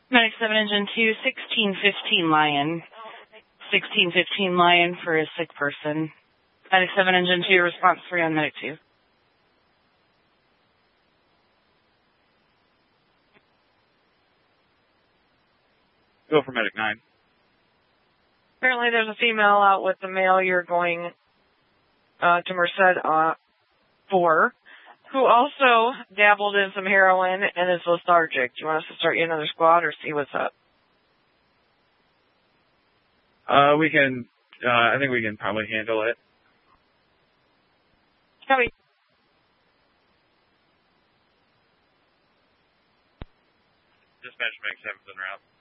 Medic 7 Engine 2, 1615 Lion. 1615 Lion for a sick person. Medic 7 Engine 2, response 3 on Medic 2. Go for Medic 9. Apparently there's a female out with the male you're going to Merced for, who also dabbled in some heroin and is lethargic. Do you want us to start you another squad or see what's up? We can, I think we can probably handle it. Copy. Dispatch Medic 7's en route.